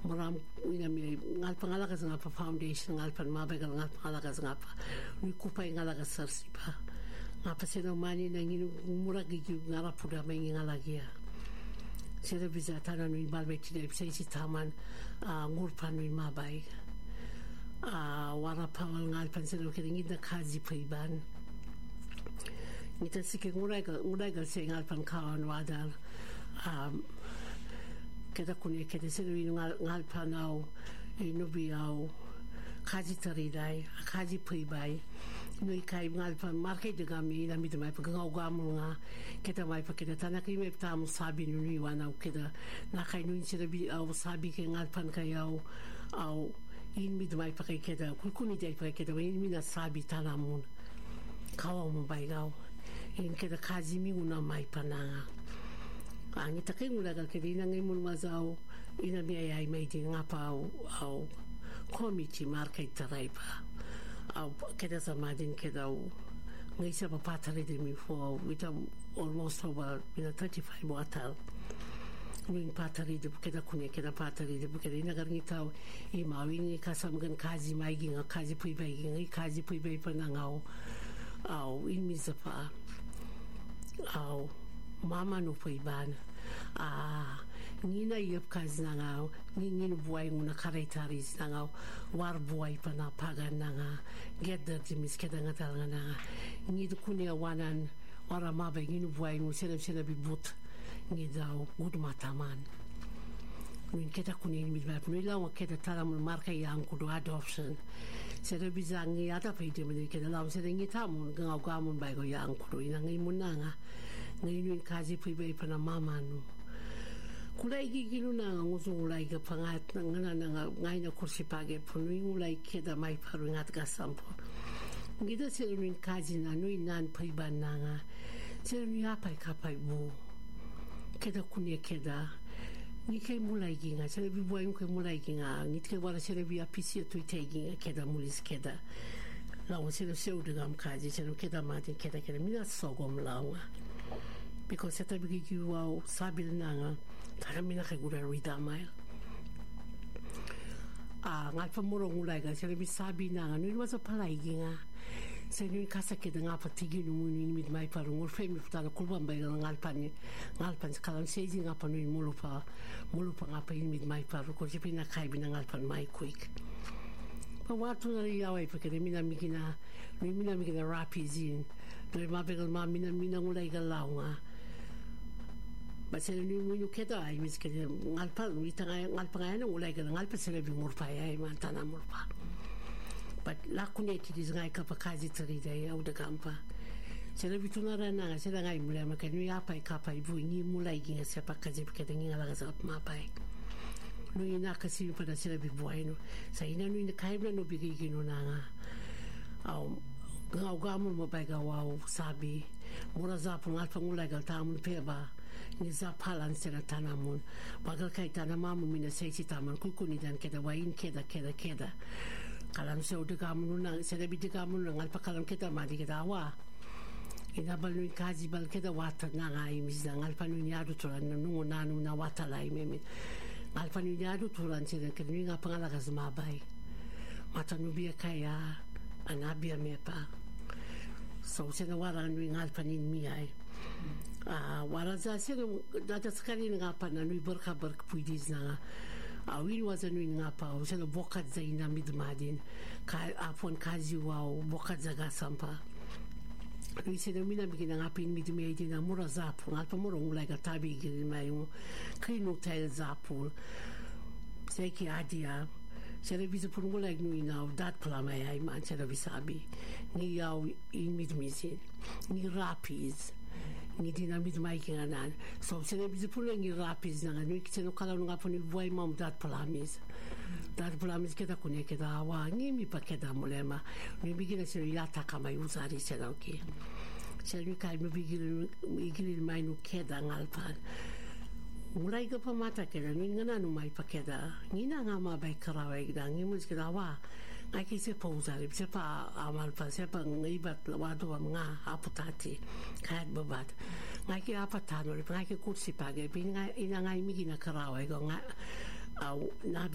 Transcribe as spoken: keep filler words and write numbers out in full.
maram ina mi ngal pangalaga nga pa foundation ngal pan mabegal ngal pangalaga nga pa ni kupay ngalaga sarsi pa nga pa sino mani na nginu muragi ngara puda may ngalagia sila bisa tana no balbe tine sai si taman ngurpan no mabay wara pawal ngal pan sino kede ngida kazi paiban ngita sike nguraga nguraga se ngal pan kawan wadal keda kunia keda sino ngal ngal panau inubi au kaji taridai kaji paibai noi kai ngal pan marke de gami na mi de mai pa ngau gamu nga keda mai pa keda tana ki me tam sabi nu ni wana keda na kai nu sira bi au sabi ke ngal pan kai au au in mi de mai pa keda kulkuni dai pa keda in mi na sabi tana mun kawa mo bai gau in keda kaji mi una mai pa na ang itakai ngula ka keda ina ngai mun mazau ina mi ai mai de ngapa au au komiti marka itarai pa au keda samadin keda ngai sa pa patare de mi for with almost over you know thirty-five watal wing patare de keda kunya keda patare de keda ina garngi tau I mawingi kasam gan kaji mai ginga kaji pui bai ginga kaji pui bai pa nangau au in mi zapa au mama no pui ban ah ngina yep kaz nangau ngin buai nguna karaitari nangau war buai pana pagan nanga get the timis keda ngatal nanga ngid kunia wanan wara mabe ngin buai ngu sena sena bi but ngidau gud mataman min keda kunia mi ba no lawa keda taramul marka yang kudu adoption sera bizangi ata pede me keda lawa sera ngitamun ngau gamun bai go yang kudu ina ngai munanga ngai nu kaji pui bai pana mama nu kulai gigilu na nguzo ulai ga pangat ngana na ngai na kursi page punui ulai keda mai paru ngat ga sampo ngida selu nin kaji na nui nan pai bananga selu ni apai kapai bu keda kunia keda ni kai mulai ginga selu bi buai kai mulai ginga ni te wala selu bi apisi tu te ginga keda mulis keda lawa selu seu de gam kaji selu keda mate keda keda mina sogom lawa because ata bigi wow sabil nanga taramina kagura rida mail ah ngal pamuro ngulai ga sele bi sabi nanga nui waso palai ginga se nui kasa ke nga patigi nu muni mit mai paru ngul femi futana kulba mbai ngal pani ngal pan kalam seji nga panu mulupa mulupa nga pa mit mai paru ko jipina kai bina ngal pan mai quick pa watu na yawa pa kede mina mikina mina mikina rapizin do ma begal ma mina mina ngulai ga launga ba se ni mu keda ai mis kede ngal pa ni tanga ngal pa ngana ngulai ga ngal pa sele bi murpa ai man tana murpa but la kuneti dizngai ka pa kaji tri dai au de kampa sele bi tunara na sele ngai mulai ma kenu ya pa ka pa ibu ni mulai gi se pa kaji kede ni ngala ga sa ma pai no ina kasi pa da sila bi bueno sa ina no ina kaibla no bigi gino nanga au ngau gamu mo bai ga wau sabi mura za pu ngal pangula ga tamun peba ni za palan sera tanamun bagal kai tanamamu mina sei si taman kukuni dan keda wain keda keda keda kalam se ude gamu na sera bi de gamu ngal pa kalam keda ma di keda wa ina balu kaji bal keda wata na ngai mis ngal panu ni adu toran no nanu na wata lai meme ngal panu ni adu toran sera keda ni nga pangala ga zma bai mata nu bia kaya anabia mepa so sena wara nu ngal panin mi ai ah wara za sena data skali nga pana nu berka berk puidis na awin waza nu nga pa sena bokat zaina midmadin ka apon kaji wao bokat zaga sampa lui se domina bigina ngapin mit meidi na mura zapu ngalpa mura ngulai ka tabi gil mai kinu tel zapu sei ki adia sere bizu pun ngulai nu ina dat plama ai man sere bisabi ni yau in mit misin ni rapids ni dinamit mai kinganan so sere bizu pun ni rapids na nu kiteno kala nga poni voi mam dat plamis dat plamis keda kunia keda wa ni mi pa keda mulema ni bigina sere yata kama usari sere okay sere kai mi bigina bigina mai nu keda ngalpan mulai ka pamata keda ni ngana nu mai pa keda ni na nga ma bai karawa ida ngi mus keda wa ai ki se pousari se pa amal pa se pa ngai bat wa do nga aputati kad babat ngai ki apatano ngai ki kursi pa ge pinga ina ngai mi gina karawa ga nga au na